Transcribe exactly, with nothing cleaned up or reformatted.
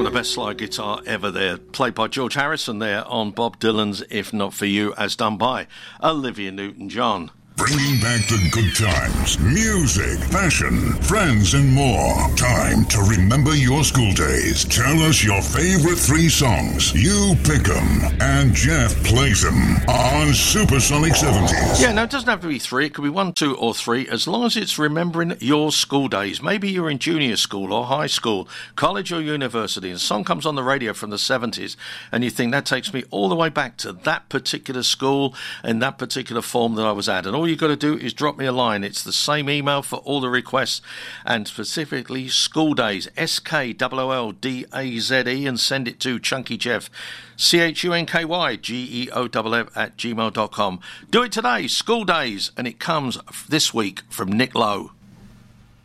Some of the best slide guitar ever there, played by George Harrison there on Bob Dylan's If Not For You, as done by Olivia Newton-John. Bringing back the good times, music, fashion, friends, and more. Time to remember your school days. Tell us your favorite three songs. You pick them, and Jeff plays them on Supersonic seventies. Yeah, no, it doesn't have to be three. It could be one, two, or three, as long as it's remembering your school days. Maybe you're in junior school or high school, college or university, and a song comes on the radio from the seventies, and you think that takes me all the way back to that particular school and that particular form that I was at. And all you've got to do is drop me a line. It's the same email for all the requests, and specifically school days, S K O O L D A Z E, and send it to Chunky Jeff, C H U N K Y G E O F F at gmail dot com. Do it today, school days, and it comes this week from Nick Lowe.